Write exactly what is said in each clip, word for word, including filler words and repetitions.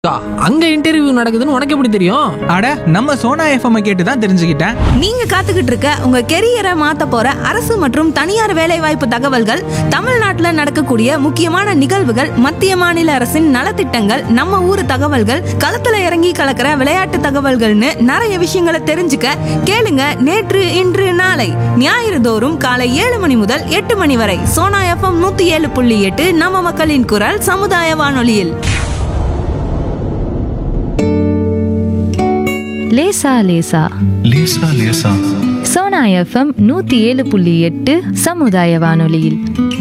அக்கா, அங்க இன்டர்வியூ நடக்குதுன்னு உனக்கு எப்படி தெரியும்? அட நம்ம சோனா எஃப்எம் கேட்டு தான் தெரிஞ்சுக்கிட்டேன். நீங்க காத்துக்கிட்டு இருக்க உங்க கெரியரை மாத்த போற அரசு மற்றும் தனியார் வேலைவாய்ப்பு தகவல்கள், தமிழ்நாட்டுல நடக்கக்கூடிய முக்கியமான நிகழ்வுகள், மத்திய மாநில அரசின் நலத்திட்டங்கள், நம்ம ஊர் தகவல்கள், களத்துல இறங்கி கலக்கிற விளையாட்டு தகவல்கள்னு நிறைய விஷயங்களை தெரிஞ்சுக்க கேளுங்க. நேற்று இன்று நாளை ஞாயிறு தோறும் காலை ஏழு மணி முதல் எட்டு மணி வரை சோனா எஃப்எம் நூத்தி ஏழு புள்ளி எட்டு நம்ம மக்களின் குரல் சமுதாய வானொலியில். லேசா லேசா லேசா லேசா சோனா எஃப்எம் நூத்தி ஏழு புள்ளி எட்டு சமுதாய வானொலியில்.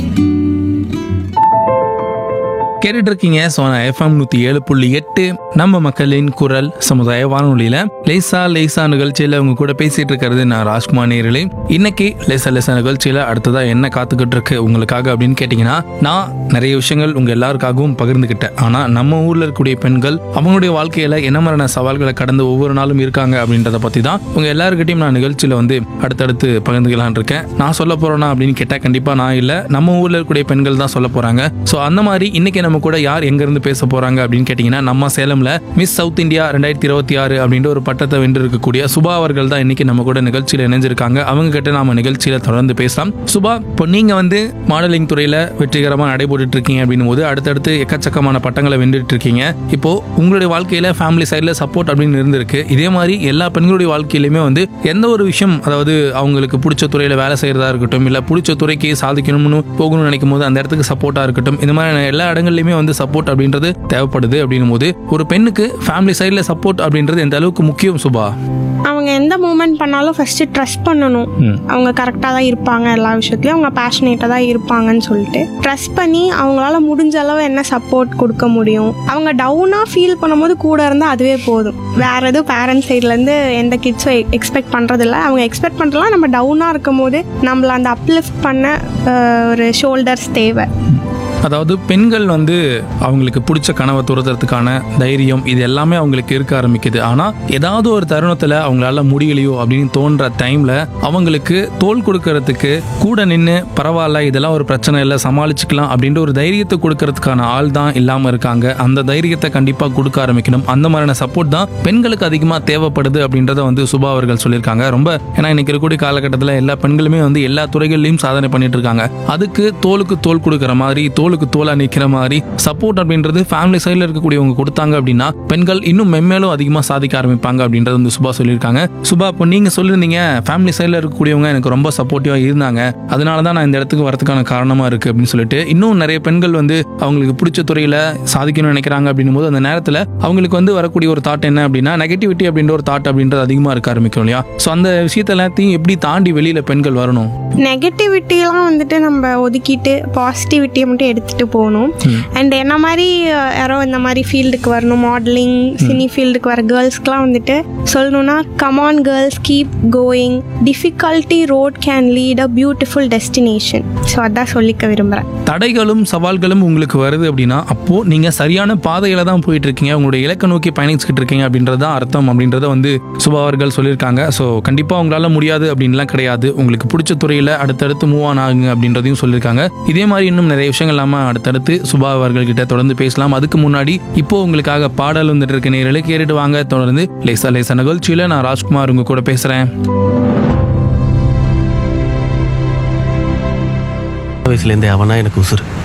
கேட்டுட்டு இருக்கீங்க சோனா எஃப்எம் நூத்தி ஏழு புள்ளி எட்டு நம்ம மக்களின் குரல் சமுதாய வானொலியில லேசா லேசா நிகழ்ச்சியில உங்க கூட பேசிட்டு இருக்கிறது நான் ராஜ்குமார் நேரிலே. இன்னைக்கு லேசா லேசா நிகழ்ச்சியில அடுத்ததா என்ன காத்துக்கிட்டு இருக்கு உங்களுக்காக அப்படின்னு கேட்டீங்கன்னா, நான் நிறைய விஷயங்கள் உங்க எல்லாருக்காகவும் பகிர்ந்துகிட்டேன். ஆனா நம்ம ஊர்ல இருக்கக்கூடிய பெண்கள் அவங்களுடைய வாழ்க்கையில என்ன மாதிரியான சவால்களை கடந்து ஒவ்வொரு நாளும் இருக்காங்க அப்படின்றத பத்தி தான் உங்க எல்லாருக்கிட்டையும் நான் நிகழ்ச்சியில வந்து அடுத்தடுத்து பகிர்ந்துக்கலான் இருக்கேன். நான் சொல்ல போறேன்னா அப்படின்னு கேட்டா கண்டிப்பா நான் இல்ல, நம்ம ஊர்ல இருக்கக்கூடிய பெண்கள் தான் சொல்ல போறாங்க. சோ அந்த மாதிரி இன்னைக்கு நம்ம கூட யார் எங்க இருந்து பேச போறாங்க அப்படின்னு கேட்டீங்கன்னா, நம்ம சேலம்ல மிஸ் சவுத் இந்தியா ரெண்டாயிரத்தி இருபத்தி ஆறு அப்படின்ற ஒரு பட்டத்தை வென்று இருக்கக்கூடிய சுபா அவர்கள் தான் இன்னைக்கு நம்ம கூட நிகழ்ச்சியில இணைஞ்சிருக்காங்க. அவங்க கிட்ட நாம நிகழ்ச்சியில தொடர்ந்து பேசலாம். சுபா, இப்போ நீங்க வந்து மாடலிங் துறையில வெற்றிகரமா நடைபெற்று இருக்கீங்க அப்படின்னும் போது அடுத்தடுத்து எக்கச்சக்கமான பட்டங்களை வென்றுட்டு இருக்கீங்க. இப்போ உங்களுடைய வாழ்க்கையில ஃபேமிலி சைட்ல சப்போர்ட் அப்படின்னு இருந்திருக்கு. இதே மாதிரி எல்லா பெண்களுடைய வாழ்க்கையிலுமே வந்து எந்த ஒரு விஷயம், அதாவது அவங்களுக்கு பிடிச்ச துறையில வேலை செய்யறதா இருக்கட்டும், இல்ல பிடிச்ச துறைக்கு சாதிக்கணும்னு போகணும்னு நினைக்கும் போது அந்த இடத்துக்கு சப்போர்ட்டா இருக்கட்டும், இந்த மாதிரி எல்லா இடங்கள்லயுமே வந்து சப்போர்ட் அப்படின்றது தேவைப்படுது. அப்படின்னும் போது ஒரு பெண்ணுக்கு ஃபேமிலி சைட்ல சப்போர்ட் அப்படின்றது எந்த அளவுக்கு முக்கியம் சுபா? அவங்க எந்த மூமெண்ட் பண்ணாலும் ஃபர்ஸ்ட் ட்ரஸ்ட் பண்ணணும். அவங்க கரெக்டாக தான் இருப்பாங்க, எல்லா விஷயத்துலையும் அவங்க பேஷனேட்டாக தான் இருப்பாங்கன்னு சொல்லிட்டு ட்ரஸ்ட் பண்ணி அவங்களால முடிஞ்ச அளவு என்ன சப்போர்ட் கொடுக்க முடியும். அவங்க டவுனாக ஃபீல் பண்ணும்போது கூட இருந்தால் அதுவே போதும். வேற எதுவும் பேரண்ட்ஸ் சைட்லேருந்து எந்த கிட்ஸும் எக்ஸ்பெக்ட் பண்ணுறதில்ல. அவங்க எக்ஸ்பெக்ட் பண்ணுறதுலாம் நம்ம டவுனாக இருக்கும் போது நம்மளை அந்த அப்லிஃப்ட் பண்ண ஒரு ஷோல்டர்ஸ் தேவை. அதாவது பெண்கள் வந்து அவங்களுக்கு பிடிச்ச கனவை துறதுறதுக்கான தைரியம் இது எல்லாமே அவங்களுக்கு இருக்க ஆரம்பிக்குது. ஆனா ஏதாவது ஒரு தருணத்துல அவங்களால முடியலையோ அப்படின்னு தோன்ற டைம்ல அவங்களுக்கு தோள் கொடுக்கறதுக்கு கூட நின்று பரவாயில்ல இதெல்லாம் ஒரு பிரச்சனை இல்லை சமாளிச்சுக்கலாம் அப்படின்ற ஒரு தைரியத்தை கொடுக்கறதுக்கான ஆள் தான் இல்லாம இருக்காங்க. அந்த தைரியத்தை கண்டிப்பா கொடுக்க ஆரம்பிக்கணும். அந்த மாதிரியான சப்போர்ட் தான் பெண்களுக்கு அதிகமா தேவைப்படுது அப்படின்றத வந்து சுபா அவர்கள் சொல்லியிருக்காங்க. ரொம்ப ஏன்னா இன்னைக்கு இருக்கக்கூடிய காலகட்டத்தில் எல்லா பெண்களுமே வந்து எல்லா துறைகள்லையும் சாதனை பண்ணிட்டு இருக்காங்க. அதுக்கு தோளுக்கு தோல் கொடுக்குற மாதிரி தோளுக்கு தோலா நிக்கிற மாதிரி சப்போர்ட் அப்படின்றது ஃபேமிலி சைட்ல இருக்கக்கூடியவங்க கொடுத்தாங்க அப்படின்னா பெண்கள் இன்னும் மென்மேலும் அதிகமா சாதிக்க ஆரம்பிப்பாங்க அப்படின்றது வந்து சுபா சொல்லியிருக்காங்க. சுபா, இப்போ நீங்க சொல்லியிருந்தீங்க ஃபேமிலி சைட்ல இருக்கக்கூடியவங்க எனக்கு ரொம்ப சப்போர்ட்டிவா இருந்தாங்க, அதனாலதான் நான் இந்த இடத்துக்கு வரதுக்கான காரணமா இருக்கு அப்படின்னு சொல்லிட்டு இன்னும் நிறைய பெண்கள் வந்து அவங்களுக்கு பிடிச்ச துறையில சாதிக்கணும்னு நினைக்கிறாங்க அப்படின்னும் போது அந்த நேரத்துல அவங்களுக்கு வந்து வரக்கூடிய ஒரு தாட் என்ன அப்படின்னா நெகட்டிவிட்டி அப்படின்ற ஒரு தாட் அப்படின்றது அதிகமா இருக்க ஆரம்பிக்கும் இல்லையா? ஸோ அந்த விஷயத்த எல்லாத்தையும் எப்படி தாண்டி வெளியில பெண்கள் வரணும்? நெகட்டிவிட்டிலாம் வந்துட்டு நம்ம ஒதுக்கிட்டு பாசிட்டிவிட்டியை மட்டும் எடுத்துகிட்டு போகணும். அண்ட் என்ன மாதிரி யாரோ இந்த மாதிரி ஃபீல்டுக்கு வரணும், மாடலிங் சினி ஃபீல்டுக்கு வர கேர்ள்ஸ்க்குலாம் வந்துட்டு சொல்லணும்னா, come on girls keep going, difficulty road can lead a beautiful destination. So அதான் சொல்லிக்க விரும்புகிறேன். தடைகளும் சவால்களும் உங்களுக்கு வருது அப்படின்னா அப்போ நீங்க சரியான பாதையில தான் போயிட்டு இருக்கீங்க, உங்களுடைய இலக்கை நோக்கி பயணிச்சுக்கிட்டு இருக்கீங்க அப்படின்றது தான் அர்த்தம் அப்படின்றத வந்து சுபா அவர்கள் சொல்லியிருக்காங்க. ஸோ கண்டிப்பா உங்களால முடியாது அப்படின்லாம் கிடையாது. உங்களுக்கு பிடிச்ச துறையில அடுத்தடுத்து மூவ் ஆன் ஆகுங்க அப்படின்றதையும் சொல்லியிருக்காங்க. இதே மாதிரி இன்னும் நிறைய விஷயங்கள் நாம அடுத்தடுத்து சுபா அவர்கள் கிட்ட தொடர்ந்து பேசலாம். அதுக்கு முன்னாடி இப்போ உங்களுக்காக பாடல் வந்துட்டு இருக்க நேரில் கேட்டுட்டு வாங்க. தொடர்ந்து லேசா லேசா நிகழ்ச்சியில நான் ராஜ்குமார் உங்க கூட பேசுறேன். வயசுலேருந்தே அவனா எனக்கு உசுறு.